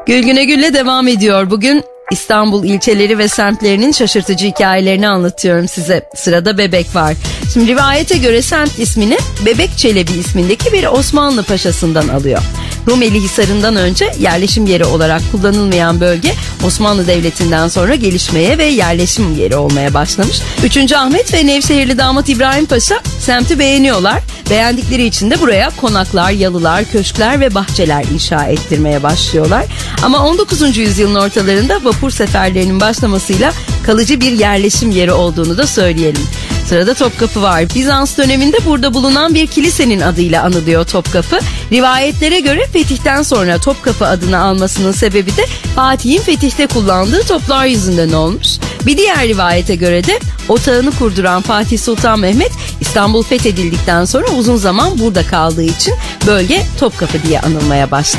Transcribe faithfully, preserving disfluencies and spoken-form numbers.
Gül Güne Gül'le devam ediyor. Bugün İstanbul ilçeleri ve semtlerinin şaşırtıcı hikayelerini anlatıyorum size. Sırada Bebek var. Şimdi rivayete göre semt ismini Bebek Çelebi ismindeki bir Osmanlı paşasından alıyor. Rumeli Hisarı'ndan önce yerleşim yeri olarak kullanılmayan bölge Osmanlı Devleti'nden sonra gelişmeye ve yerleşim yeri olmaya başlamış. üçüncü Ahmet ve Nevşehirli damat İbrahim Paşa semti beğeniyorlar. Beğendikleri için de buraya konaklar, yalılar, köşkler ve bahçeler inşa ettirmeye başlıyorlar. Ama on dokuzuncu yüzyılın ortalarında vapur seferlerinin başlamasıyla kalıcı bir yerleşim yeri olduğunu da söyleyelim. Sırada Topkapı var. Bizans döneminde burada bulunan bir kilisenin adıyla anılıyor Topkapı. Rivayetlere göre fetihten sonra Topkapı adını almasının sebebi de Fatih'in fetihte kullandığı toplar yüzünden olmuş. Bir diğer rivayete göre de otağını kurduran Fatih Sultan Mehmet İstanbul fethedildikten sonra uzun zaman burada kaldığı için bölge Topkapı diye anılmaya başladı.